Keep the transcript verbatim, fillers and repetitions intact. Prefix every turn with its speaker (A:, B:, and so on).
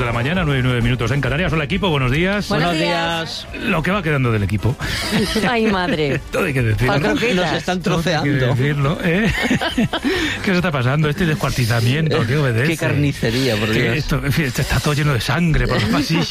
A: de la mañana, nueve y nueve minutos en Canarias. Hola, equipo, buenos días.
B: Buenos días.
A: Lo que va quedando del equipo.
B: Ay, madre.
A: Todo hay que decirlo.
B: Nos
C: están
A: Todo
C: troceando.
A: hay que decirlo, ¿eh? ¿Qué se está pasando? Este descuartizamiento, ¿qué obedece?
C: Qué carnicería, por
A: Que
C: Dios.
A: esto, en fin, este está todo lleno de sangre por los pasillos.